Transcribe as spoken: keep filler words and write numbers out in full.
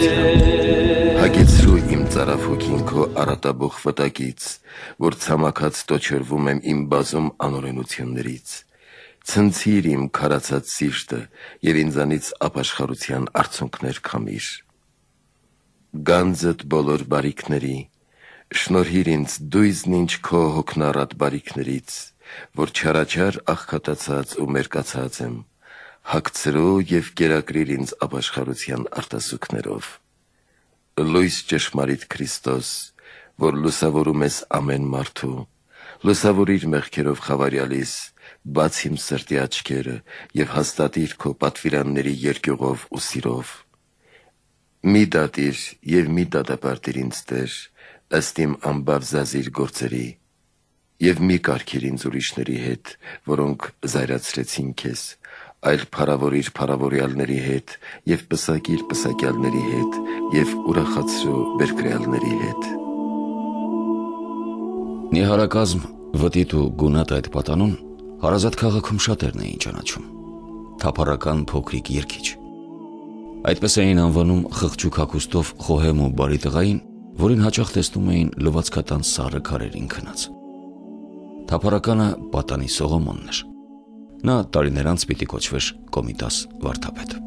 Հագեցրու իմ ծարավհոգին քո արատաբող վտակից, որ ցամաքած տոչերվում եմ իմ բազում անօրենություններից։ Ցնցիր իմ քարացած սիրտը և ինձանից ապաշխարության արցունքներ քամիր։ Գանձդ բոլոր բարիքների, շնորհիր ինձ դույզն ինչ քո հոգնառատ բարիքներից, որ չարաչար աղքատացած ու մերկացած եմ, հագցրու և կերակրիր ինձ ապաշխարության արտասուքներով։ Լույս ճշմարիտ Քրիստոս, որ լուսավորում ես ամեն մարդու, լուսավորիր մեղքերով խավարյալիս, բաց իմ սրտի աչքերը և հաստատիր քո պատվիրանների երկյուղով ու սիրով։ Մի դատիր և մի դատապարտիր ինձ Տեր, ըստ իմ անբավ զազիր գործերի, և մի կարգիր ինձ ուրիշների հետ, որոնք զայրացրեցին քեզ, այլ փառավորիր փառավորյալների հետ և պսակիր պսակյալների հետ և ուրախացրու բերկրյալների հետ։ Նիհարակազմ, վտիտ ու գունատ այդ պատանուն հարազատ քաղաքում շատերն էին ճանաչում։ Թափառական փոքրիկ երգիչ։ Այդպես էին անվանում խղճուկ հագուստով խոհեմ ու բարի տղային, որին հաճախ տեսնում էին լվացքատան սառը քարերին քնած։ Թափառականը պատանի Սողոմոնն էր։ Նա տարիներ անց պիտի կոչվեր Կոմիտաս վարդապետ։